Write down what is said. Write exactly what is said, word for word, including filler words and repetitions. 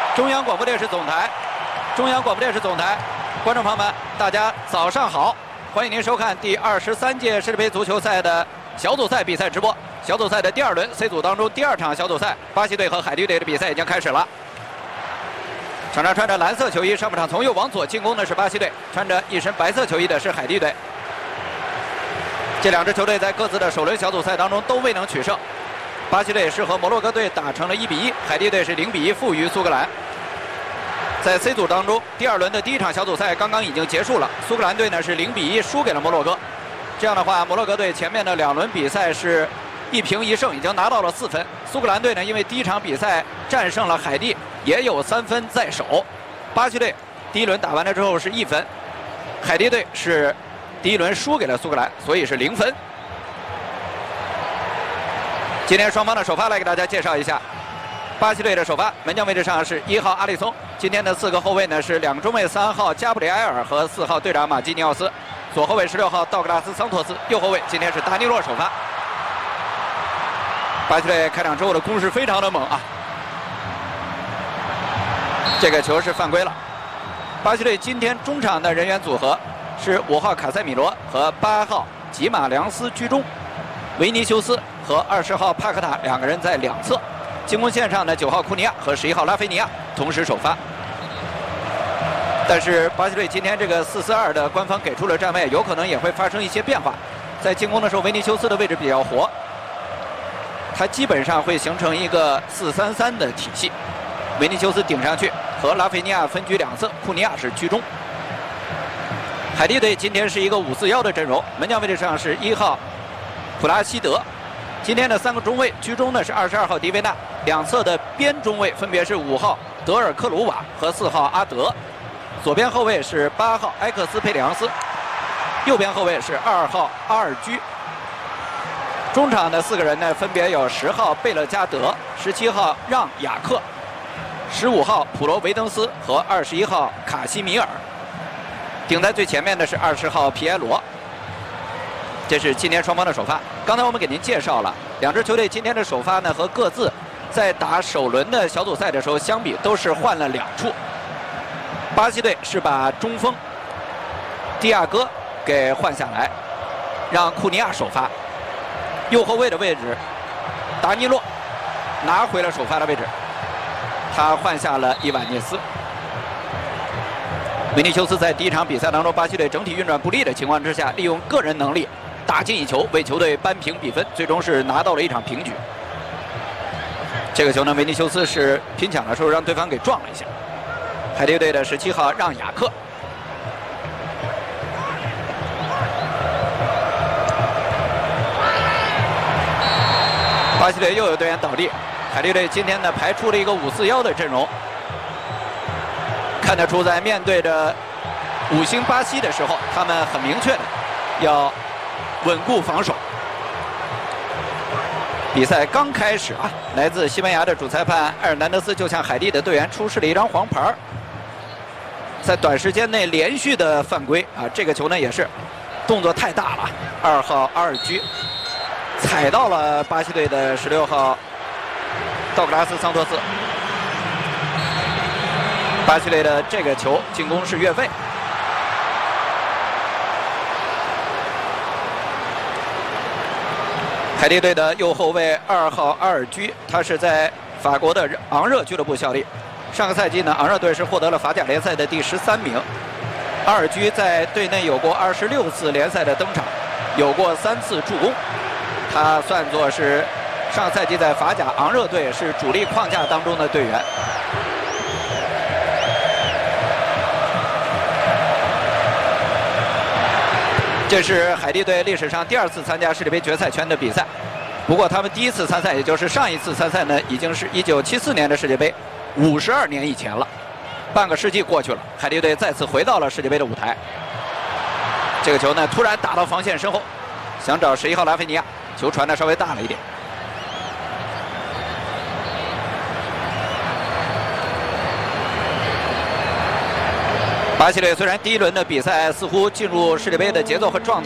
中央广播电视总台，中央广播电视总台，观众朋友们，大家早上好！欢迎您收看第二十三届世界杯足球赛的小组赛比赛直播。小组赛的第二轮 C 组当中第二场小组赛，巴西队和海地队的比赛已经开始了。场上穿着蓝色球衣，上半场从右往左进攻的是巴西队，穿着一身白色球衣的是海地队。这两支球队在各自的首轮小组赛当中都未能取胜。巴西队是和摩洛哥队打成了一比一，海地队是零比一负于苏格兰。在 C 组当中，第二轮的第一场小组赛刚刚已经结束了，苏格兰队呢是零比一输给了摩洛哥。这样的话，摩洛哥队前面的两轮比赛是一平一胜，已经拿到了四分。苏格兰队呢，因为第一场比赛战胜了海地，也有三分在手。巴西队第一轮打完了之后是一分，海地队是第一轮输给了苏格兰，所以是零分。今天双方的首发来给大家介绍一下。巴西队的首发门将位置上是一号阿里松，今天的四个后卫呢是两个中卫，三号加布里埃尔和四号队长马基尼奥斯，左后卫十六号道格拉斯桑托斯，右后卫今天是达尼洛首发。巴西队开场之后的攻势非常的猛啊，这个球是犯规了。巴西队今天中场的人员组合是五号卡塞米罗和八号吉马良斯居中，维尼修斯和二十号帕克塔两个人在两侧。进攻线上的九号库尼亚和十一号拉菲尼亚同时首发。但是巴西队今天这个四四二的官方给出了站位，有可能也会发生一些变化。在进攻的时候，维尼修斯的位置比较活，他基本上会形成一个四三三的体系。维尼修斯顶上去，和拉菲尼亚分居两侧，库尼亚是居中。海地队今天是一个五四一的阵容，门将位置上是一号普拉西德。今天的三个中卫居中呢是二十二号迪维纳，两侧的边中卫分别是五号德尔克鲁瓦和四号阿德，左边后卫是八号埃克斯佩里昂斯，右边后卫是二号阿尔居。中场的四个人呢分别有十号贝勒加德、十七号让雅克、十五号普罗维登斯和二十一号卡西米尔。顶在最前面的是二十号皮埃罗。这是今天双方的首发。刚才我们给您介绍了两支球队今天的首发呢，和各自在打首轮的小组赛的时候相比，都是换了两处。巴西队是把中锋蒂亚戈给换下来，让库尼亚首发。右后卫的位置，达尼洛拿回了首发的位置，他换下了伊瓦涅斯。维尼修斯在第一场比赛当中，巴西队整体运转不利的情况之下，利用个人能力打进一球，为球队扳平比分，最终是拿到了一场平局。这个球呢，维尼修斯是拼抢的时候让对方给撞了一下。海地队的十七号让雅克。巴西队又有队员倒地，海地队今天呢排出了一个五四一的阵容。看得出，在面对着五星巴西的时候，他们很明确的要稳固防守。比赛刚开始啊，来自西班牙的主裁判埃尔南德斯就向海地的队员出示了一张黄牌，在短时间内连续的犯规啊，这个球呢也是动作太大了，二号阿尔居踩到了巴西队的十六号道格拉斯桑托斯。巴西队的这个球进攻是越位。海地队的右后卫二号阿尔居，他是在法国的昂热俱乐部效力。上个赛季呢，昂热队是获得了法甲联赛的第十三名。阿尔居在队内有过二十六次联赛的登场，有过三次助攻。他算作是上赛季在法甲昂热队是主力框架当中的队员。这是海地队历史上第二次参加世界杯决赛圈的比赛，不过他们第一次参赛，也就是上一次参赛呢，已经是一九七四年的世界杯，五十二年以前了，半个世纪过去了，海地队再次回到了世界杯的舞台。这个球呢，突然打到防线身后，想找十一号拉菲尼亚，球传的稍微大了一点。巴西队虽然第一轮的比赛似乎进入世界杯的节奏和状态。